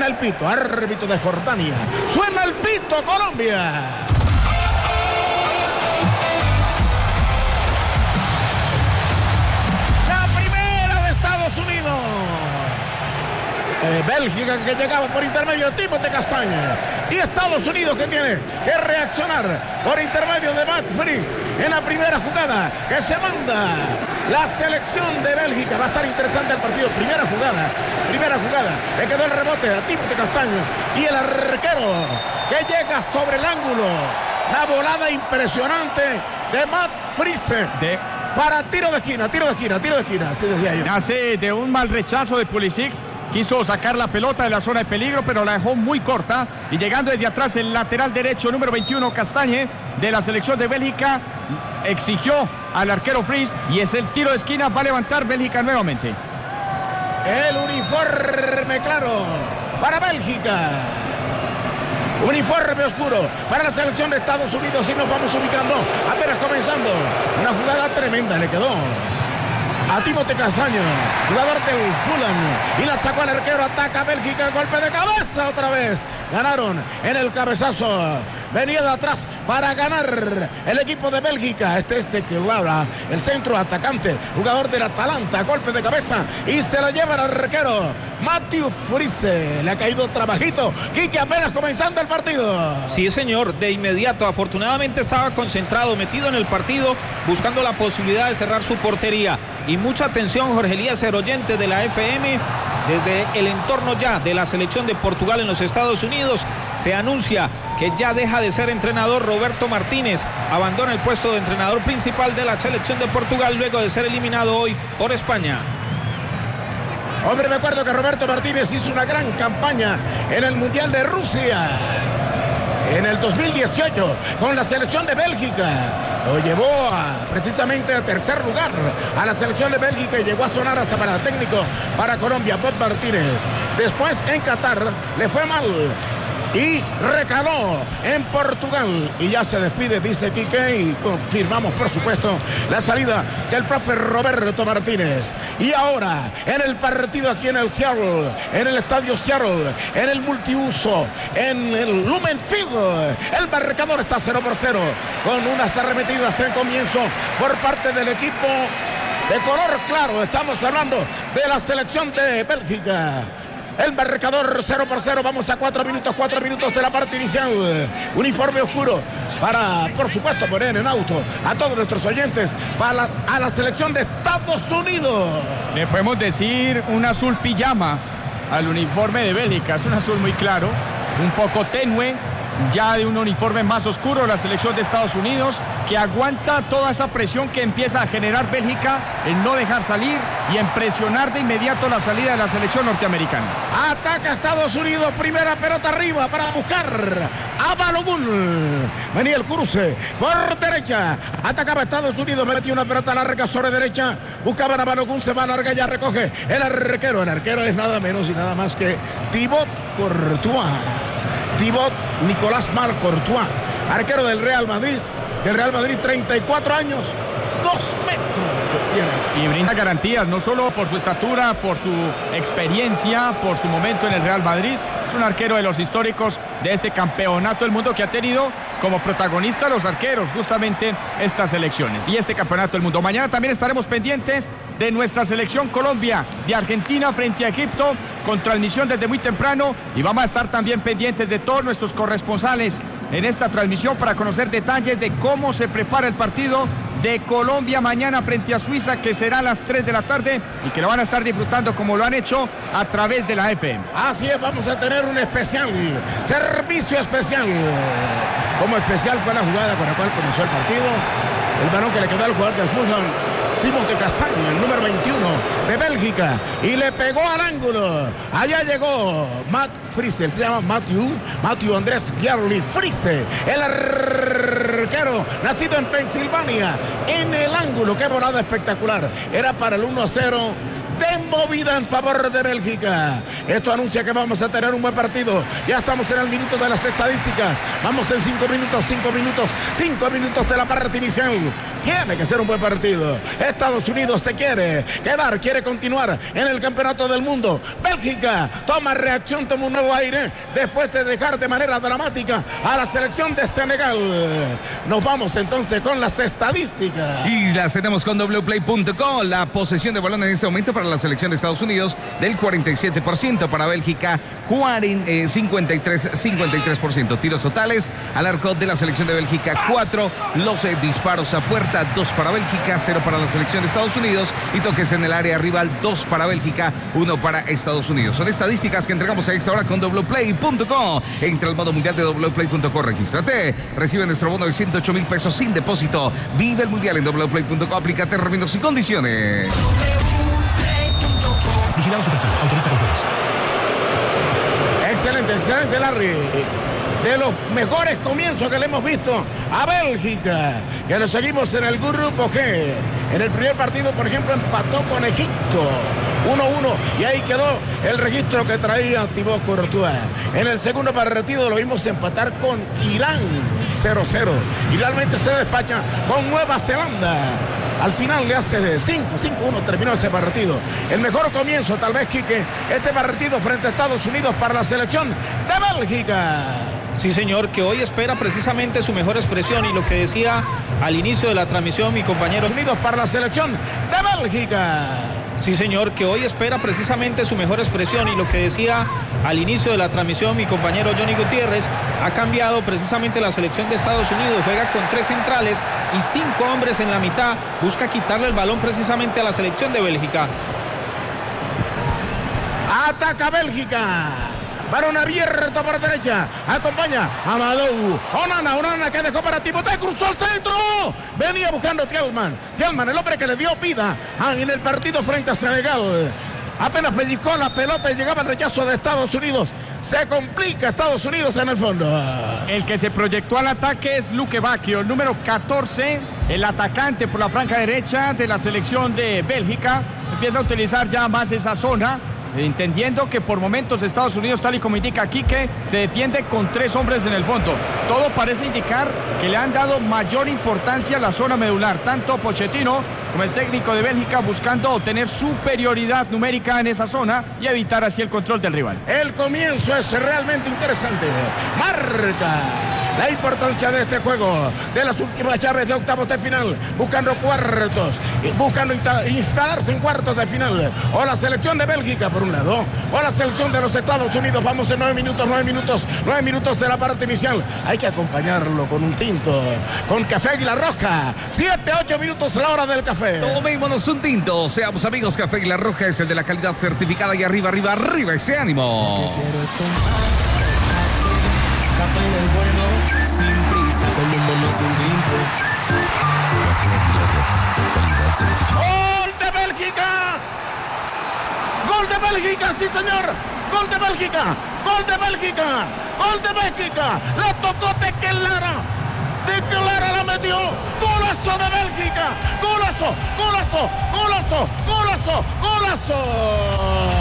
Suena el pito, árbitro de Jordania. Suena el pito, Colombia. La primera de Estados Unidos. Bélgica que llegaba por intermedio de Timothée Castagne. Y Estados Unidos que tiene que reaccionar por intermedio de Mats Friis en la primera jugada que se manda la selección de Bélgica. Va a estar interesante el partido. Primera jugada. Le quedó el rebote a Timothée Castagne y el arquero que llega sobre el ángulo. Una volada impresionante de Mats Friis. Para tiro de esquina, así decía yo. Nace de un mal rechazo de Pulisic. Quiso sacar la pelota de la zona de peligro, pero la dejó muy corta. Y llegando desde atrás el lateral derecho, número 21, Castagne, de la selección de Bélgica, exigió al arquero Friis. Y es el tiro de esquina, va a levantar Bélgica nuevamente. El uniforme claro para Bélgica. Uniforme oscuro para la selección de Estados Unidos. Y nos vamos ubicando, apenas comenzando. Una jugada tremenda le quedó a Timothée Castagne, jugador del Fulham, y la sacó al arquero. Ataca Bélgica, golpe de cabeza otra vez. Ganaron en el cabezazo. Venía de atrás para ganar el equipo de Bélgica. Este es de Laura, el centro atacante, jugador del Atalanta. Golpe de cabeza y se lo lleva el arquero Matthew Friis. Le ha caído trabajito. Quique, apenas comenzando el partido. Sí, señor, de inmediato. Afortunadamente estaba concentrado, metido en el partido, buscando la posibilidad de cerrar su portería. Y mucha atención, Jorge Elías, oyente de la FM. Desde el entorno ya de la selección de Portugal en los Estados Unidos, se anuncia que ya deja de ser entrenador Roberto Martínez. Abandona el puesto de entrenador principal de la selección de Portugal luego de ser eliminado hoy por España. Hombre, me acuerdo que Roberto Martínez hizo una gran campaña en el Mundial de Rusia en el 2018 con la selección de Bélgica. Lo llevó precisamente a tercer lugar a la selección de Bélgica y llegó a sonar hasta para técnico para Colombia, Bob Martínez. Después en Qatar le fue mal y recaló en Portugal y ya se despide, dice Quique, y confirmamos por supuesto la salida del profe Roberto Martínez. Y ahora en el partido aquí en el Seattle, en el estadio Seattle, en el multiuso, en el Lumen Field, el marcador está 0-0 con unas arremetidas en comienzo por parte del equipo de color claro. Estamos hablando de la selección de Bélgica. El marcador 0-0, vamos a 4 minutos de la parte inicial. Uniforme oscuro para, por supuesto, poner en auto a todos nuestros oyentes a la selección de Estados Unidos. Le podemos decir un azul pijama al uniforme de Bélgica. Es un azul muy claro, un poco tenue, ya de un uniforme más oscuro, la selección de Estados Unidos, que aguanta toda esa presión que empieza a generar Bélgica en no dejar salir y en presionar de inmediato la salida de la selección norteamericana. Ataca Estados Unidos, primera pelota arriba para buscar a Balogun. Venía el cruce por derecha, atacaba Estados Unidos, metió una pelota larga sobre derecha, buscaban a Balogun, se va larga, ya recoge el arquero. El arquero es nada menos y nada más que Thibaut Courtois. Thibaut Nicolás Mar Courtois, arquero del Real Madrid. El Real Madrid, 34 años, 2 metros tiene. Y brinda garantías, no solo por su estatura, por su experiencia, por su momento en el Real Madrid. Es un arquero de los históricos de este campeonato del mundo que ha tenido como protagonista los arqueros, justamente estas selecciones y este campeonato del mundo. Mañana también estaremos pendientes de nuestra selección Colombia, de Argentina frente a Egipto, con transmisión desde muy temprano, y vamos a estar también pendientes de todos nuestros corresponsales en esta transmisión para conocer detalles de cómo se prepara el partido de Colombia mañana frente a Suiza, que será a las 3 de la tarde y que lo van a estar disfrutando como lo han hecho a través de la FM. Así es, vamos a tener un especial, servicio especial. Como especial fue la jugada con la cual comenzó el partido, el balón que le quedó al jugador del Fulham, Timothée Castagne, el número 21 de Bélgica, y le pegó al ángulo. Allá llegó Matt Friis, él se llama Matthew Andrés Gierli Friis, el arquero nacido en Pensilvania, en el ángulo. Qué volada espectacular, era para el 1-0 de movida en favor de Bélgica. Esto anuncia que vamos a tener un buen partido. Ya estamos en el minuto de las estadísticas. Vamos en 5 minutos de la parte inicial. Tiene que ser un buen partido. Estados Unidos se quiere quedar, quiere continuar en el campeonato del mundo. Bélgica toma reacción, toma un nuevo aire después de dejar de manera dramática a la selección de Senegal. Nos vamos entonces con las estadísticas. Y las tenemos con wplay.com. La posesión de balón en este momento para la selección de Estados Unidos del 47%, para Bélgica 53%. Tiros totales al arco de la selección de Bélgica 4, los disparos a puerta 2 para Bélgica, 0 para la selección de Estados Unidos, y toques en el área rival 2 para Bélgica, 1 para Estados Unidos. Son estadísticas que entregamos a esta hora con wplay.com. Entra al modo mundial de wplay.com, regístrate, recibe nuestro bono de 108,000 pesos sin depósito. Vive el mundial en wplay.com, aplica términos y condiciones. Vigilado Supersal, autoriza con juegos. Excelente, Larry. De los mejores comienzos que le hemos visto a Bélgica, que lo seguimos en el grupo G. En el primer partido, por ejemplo, empató con Egipto 1-1, y ahí quedó el registro que traía Thibaut Courtois. En el segundo partido lo vimos empatar con Irán 0-0, y realmente se despacha con Nueva Zelanda. Al final le hace 5-1, terminó ese partido. El mejor comienzo, tal vez, Quique, este partido frente a Estados Unidos para la selección de Bélgica. Sí, señor, que hoy espera precisamente su mejor expresión, y lo que decía al inicio de la transmisión mi compañero Unidos para la selección de Bélgica. Sí, señor, que hoy espera precisamente su mejor expresión, y lo que decía al inicio de la transmisión mi compañero Johnny Gutiérrez, ha cambiado precisamente la selección de Estados Unidos. Juega con 3 centrales y 5 hombres en la mitad. Busca quitarle el balón precisamente a la selección de Bélgica. Ataca Bélgica. Balón abierto por derecha. Acompaña a Amadou. Onana que dejó para Timothée. Cruzó al centro. Venía buscando Thielmann, el hombre que le dio vida en el partido frente a Senegal. Apenas pellizcó la pelota y llegaba el rechazo de Estados Unidos. Se complica Estados Unidos en el fondo. El que se proyectó al ataque es Luke Bacchio, el número 14, el atacante por la franja derecha de la selección de Bélgica. Empieza a utilizar ya más esa zona, entendiendo que por momentos Estados Unidos, tal y como indica Quique, se defiende con 3 hombres en el fondo. Todo parece indicar que le han dado mayor importancia a la zona medular, tanto Pochettino como el técnico de Bélgica, buscando obtener superioridad numérica en esa zona y evitar así el control del rival. El comienzo es realmente interesante. Marca la importancia de este juego, de las últimas llaves de octavos de final, buscando cuartos, buscando instalarse en cuartos de final. O la selección de Bélgica por un lado, o la selección de los Estados Unidos. Vamos en 9 minutos de la parte inicial. Hay que acompañarlo con un tinto, con café Águila Roja. 7-8 minutos la hora del café. Tomémonos un tinto, seamos amigos. Café Águila Roja es el de la calidad certificada, y arriba ese ánimo. Café del bueno, sin prisa, tomémonos un tinto. Café Águila Roja, calidad certificada. ¡Gol de Bélgica! ¡Gol de Bélgica, sí señor! ¡Gol de Bélgica! ¡Gol de Bélgica! ¡Gol de Bélgica! ¡La tocó de Kelara! ¡De Kelara la metió! ¡Golazo de Bélgica! ¡Golazo! ¡Golazo! ¡Golazo! ¡Golazo! ¡Golazo!